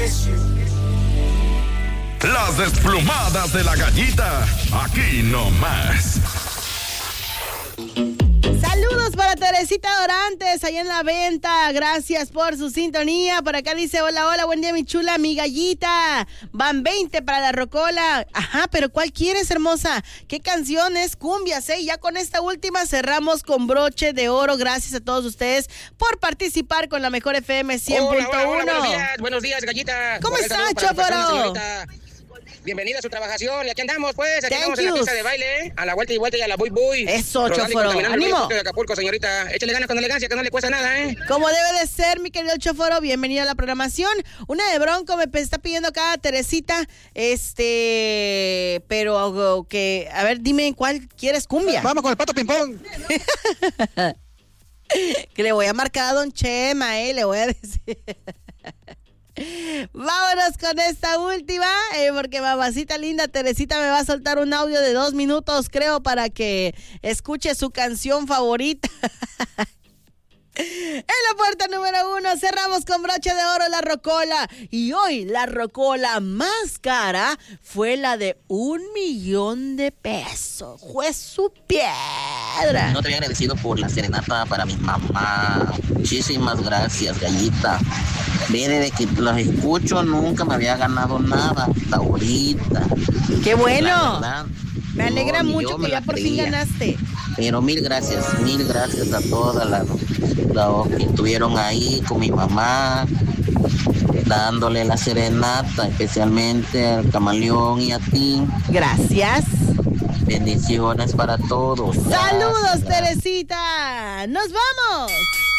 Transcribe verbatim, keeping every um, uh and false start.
Las desplumadas de la gallita, aquí nomás. Saludos para Teresita Dorantes, allá en la venta. Gracias por su sintonía. Por acá dice, hola, hola, buen día, mi chula, mi gallita. Van veinte para la rocola. Ajá, pero ¿cuál quieres, hermosa? ¿Qué canciones? Cumbias, ¿eh? Ya con esta última cerramos con broche de oro. Gracias a todos ustedes por participar con la mejor F M cien punto uno. Hola, hola, hola, buenos días, buenos días, gallita. ¿Cómo está, chóforo? Bienvenida a su trabajación, y aquí andamos, pues, aquí Thank andamos en la yous. pista de baile, ¿eh? A la vuelta y vuelta y a la buy buy. Eso, Rodando y chóforo, contaminando el ánimo. bosque de Acapulco, señorita. Échale ganas con elegancia, que no le cuesta nada, ¿eh? Como debe de ser, mi querido chóforo, bienvenido a la programación. Una de Bronco me está pidiendo acá Teresita, este, pero que, a ver, dime cuál quieres, cumbia. Vamos con el pato ping pong. Que le voy a marcar a Don Chema, eh, le voy a decir. Vámonos con esta última, eh, porque mamacita linda Teresita me va a soltar un audio de dos minutos, creo, para que escuche su canción favorita. En la puerta número uno cerramos con broche de oro la rocola. Y hoy la rocola más cara fue la de un millón de pesos. Fue su piedra. No te había agradecido por la serenata para mi mamá. Muchísimas gracias, gallita. Mire, de que los escucho nunca me había ganado nada hasta ahorita. ¡Qué bueno! La verdad, me alegra no, mucho yo que me ya la por fin creía. ganaste. Pero mil gracias, mil gracias a todas las, las que estuvieron ahí con mi mamá, dándole la serenata, especialmente al Camaleón y a ti. Gracias. Bendiciones para todos. Saludos, Gracias. Teresita. Nos vamos.